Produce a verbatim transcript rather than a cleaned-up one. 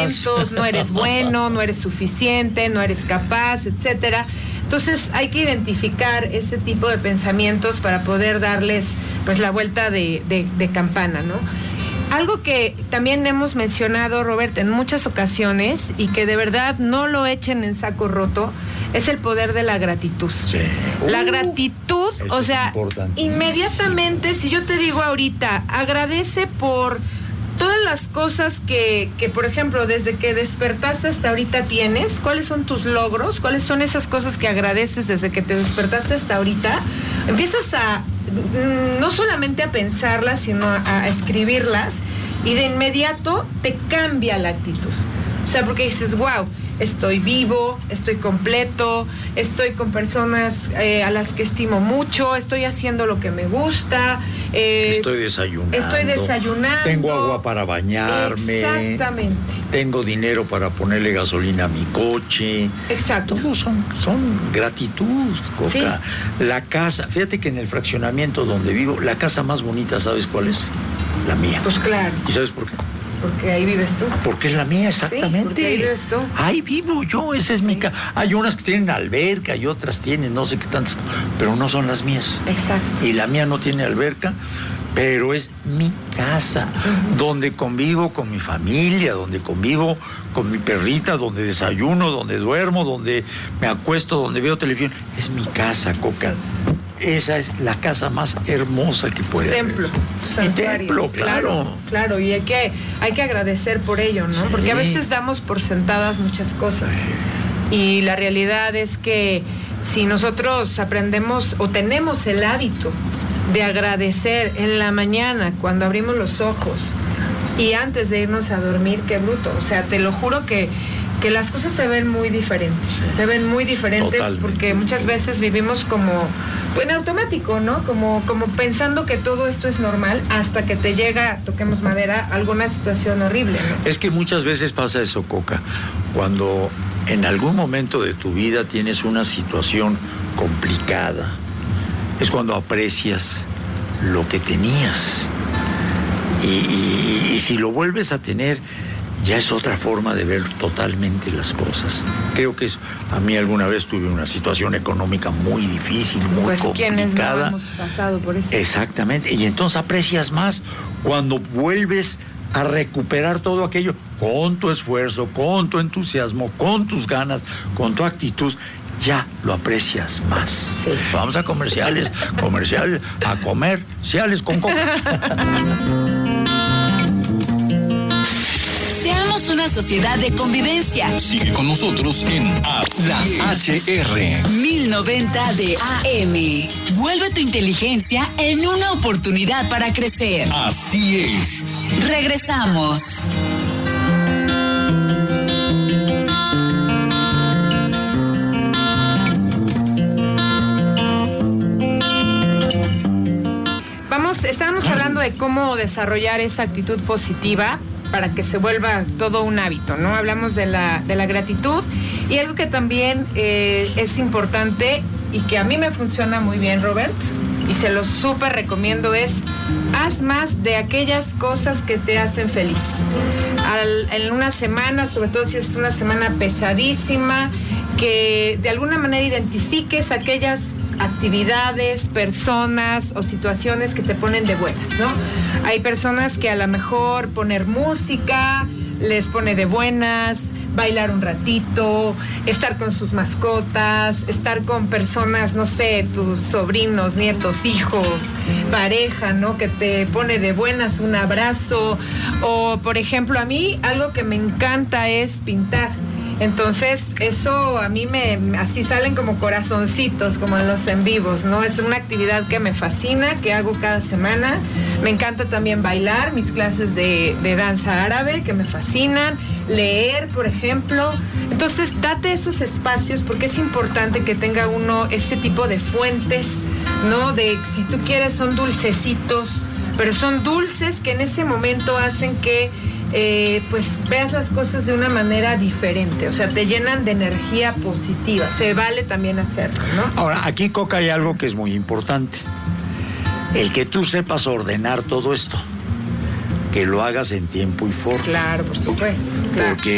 pensamientos, no eres bueno, no eres suficiente, no eres capaz, etcétera. Entonces hay que identificar ese tipo de pensamientos para poder darles pues la vuelta de, de, de campana, ¿no? Algo que también hemos mencionado, Robert, en muchas ocasiones y que de verdad no lo echen en saco roto, es el poder de la gratitud. Sí. La Uh, gratitud, o sea, inmediatamente, si yo te digo ahorita, agradece por todas las cosas que, que, por ejemplo, desde que despertaste hasta ahorita tienes, ¿cuáles son tus logros? ¿Cuáles son esas cosas que agradeces desde que te despertaste hasta ahorita? Empiezas a, no solamente a pensarlas, sino a, a escribirlas, y de inmediato te cambia la actitud. O sea, porque dices, wow, estoy vivo, estoy completo, estoy con personas eh, a las que estimo mucho, estoy haciendo lo que me gusta. Eh, estoy desayunando. Estoy desayunando. Tengo agua para bañarme. Exactamente. Tengo dinero para ponerle gasolina a mi coche. Exacto. Todos son, son gratitud, Coca. Sí. La casa, fíjate que en el fraccionamiento donde vivo, la casa más bonita, ¿sabes cuál es? La mía. Pues claro. ¿Y sabes por qué? Porque ahí vives tú. Porque es la mía, exactamente. Sí, porque ahí vives tú. Ahí vivo yo, esa es sí. mi casa. Hay unas que tienen alberca y otras tienen no sé qué tantas, pero no son las mías. Exacto. Y la mía no tiene alberca, pero es mi casa, uh-huh. donde convivo con mi familia, donde convivo con mi perrita, donde desayuno, donde duermo, donde me acuesto, donde veo televisión. Es mi casa, Coca. Sí. Esa es la casa más hermosa que puede haber. Templo, mi templo, claro. claro. Claro, y hay que, hay que agradecer por ello, ¿no? Sí. Porque a veces damos por sentadas muchas cosas. Sí. Y la realidad es que si nosotros aprendemos o tenemos el hábito de agradecer en la mañana, cuando abrimos los ojos, y antes de irnos a dormir, qué bruto. O sea, te lo juro que que las cosas se ven muy diferentes, sí. se ven muy diferentes. Totalmente. Porque muchas veces vivimos como, pues en automático, ¿no? Como, como pensando que todo esto es normal hasta que te llega, toquemos madera, alguna situación horrible, ¿no? Es que muchas veces pasa eso, Coca, cuando en algún momento de tu vida tienes una situación complicada, es cuando aprecias lo que tenías. Y, y, y si lo vuelves a tener, ya es otra forma de ver totalmente las cosas. Creo que es, a mí alguna vez tuve una situación económica muy difícil, muy pues complicada. Quienes no hemos pasado por eso. Exactamente, y entonces aprecias más cuando vuelves a recuperar todo aquello con tu esfuerzo, con tu entusiasmo, con tus ganas, con tu actitud. Ya lo aprecias más. Sí. Vamos a comerciales, comerciales, a comerciales con Coca. Seamos una sociedad de convivencia. Sigue con nosotros en La H R mil noventa de A M. Vuelve tu inteligencia en una oportunidad para crecer. Así es. Regresamos. Vamos, estábamos hablando de cómo desarrollar esa actitud positiva para que se vuelva todo un hábito, ¿no? Hablamos de la, de la gratitud, y algo que también eh, es importante y que a mí me funciona muy bien, Robert, y se lo súper recomiendo, es haz más de aquellas cosas que te hacen feliz. Al, en una semana, sobre todo si es una semana pesadísima, que de alguna manera identifiques aquellas actividades, personas o situaciones que te ponen de buenas, ¿no? Hay personas que a lo mejor poner música les pone de buenas, bailar un ratito, estar con sus mascotas, estar con personas, no sé, tus sobrinos, nietos, hijos, pareja, ¿no? Que te pone de buenas, un abrazo. O, por ejemplo, a mí algo que me encanta es pintar. Entonces, eso a mí me, así salen como corazoncitos, como en los en vivos, ¿no? Es una actividad que me fascina, que hago cada semana. Me encanta también bailar, mis clases de, de danza árabe, que me fascinan. Leer, por ejemplo. Entonces, date esos espacios, porque es importante que tenga uno ese tipo de fuentes, ¿no? De, si tú quieres, son dulcecitos, pero son dulces que en ese momento hacen que Eh, pues veas las cosas de una manera diferente, o sea, te llenan de energía positiva, se vale también hacerlo, ¿no? Ahora, aquí, Coca, hay algo que es muy importante, el que tú sepas ordenar todo esto, que lo hagas en tiempo y forma. Claro, por supuesto, claro. Porque